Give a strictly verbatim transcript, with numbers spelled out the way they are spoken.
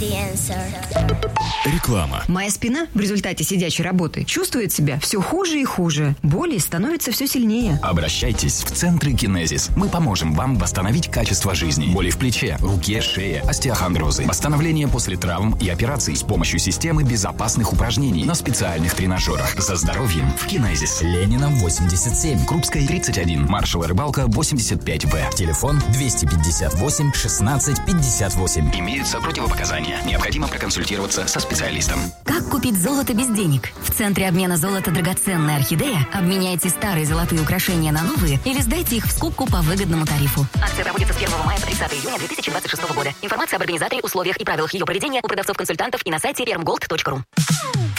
Реклама. Моя спина в результате сидячей работы чувствует себя все хуже и хуже. Боли становятся все сильнее. Обращайтесь в центры Кинезис. Мы поможем вам восстановить качество жизни. Боли в плече, руке, шее, остеохондрозы. Восстановление после травм и операций с помощью системы безопасных упражнений на специальных тренажерах. За здоровьем в Кинезис. Ленина восемьдесят семь. Крупская тридцать один. Маршала Рыбалка восемьдесят пять Б. Телефон двести пятьдесят восемь шестнадцать пятьдесят восемь. Имеются противопоказания. Необходимо проконсультироваться со специалистом. Как купить золото без денег? В центре обмена золота «Драгоценная орхидея» обменяйте старые золотые украшения на новые или сдайте их в скупку по выгодному тарифу. Акция проводится с первого мая по тридцатое июня две тысячи двадцать шестого года. Информация об организаторе, условиях и правилах ее проведения у продавцов-консультантов и на сайте пермголд точка ру.